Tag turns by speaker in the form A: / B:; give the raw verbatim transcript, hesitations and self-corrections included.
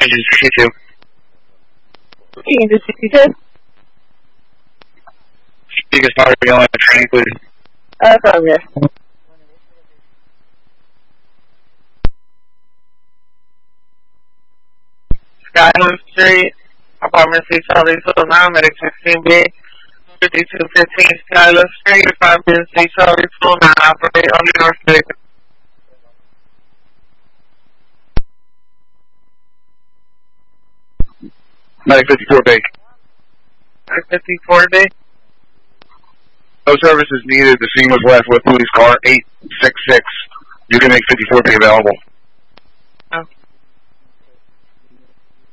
A: engine sixty-two.
B: Engine sixty-two.
A: Speak as far as beyond training, please.
B: Uh, affirmative. Skyland Street, apartment six Charlie nine, medic sixteen B, fifty-two fifteen Skyland Street, apartment six Charlie nine, operate on the north side.
A: Medic fifty-four B.
B: fifty-four B.
A: No services needed. The scene was left with police car eight six six. You can make fifty-four B available.